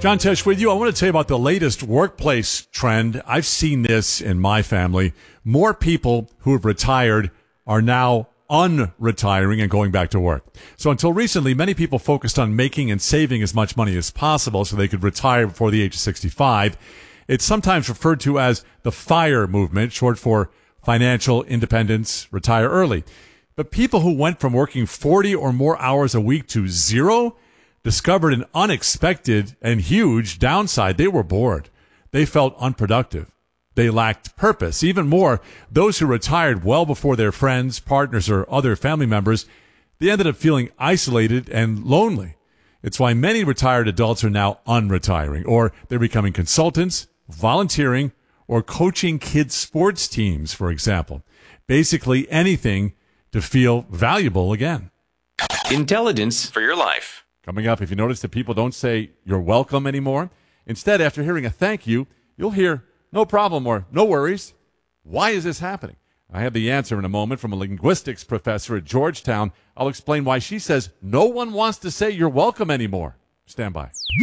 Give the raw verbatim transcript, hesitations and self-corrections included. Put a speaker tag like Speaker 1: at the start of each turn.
Speaker 1: John Tesh with you. I want to tell you about the latest workplace trend. I've seen this in my family. More people who have retired are now unretiring and going back to work. So until recently, many people focused on making and saving as much money as possible so they could retire before the age of sixty-five. It's sometimes referred to as the FIRE movement, short for financial independence, retire early. But people who went from working forty or more hours a week to zero discovered an unexpected and huge downside. They were bored. They felt unproductive. They lacked purpose. Even more, those who retired well before their friends, partners, or other family members, they ended up feeling isolated and lonely. It's why many retired adults are now unretiring, or they're becoming consultants, volunteering, or coaching kids' sports teams, for example. Basically anything to feel valuable again.
Speaker 2: Intelligence for your life.
Speaker 1: Coming up, if you notice that people don't say you're welcome anymore, instead, after hearing a thank you, you'll hear no problem or no worries. Why is this happening? I have the answer in a moment from a linguistics professor at Georgetown. I'll explain why she says no one wants to say you're welcome anymore. Stand by.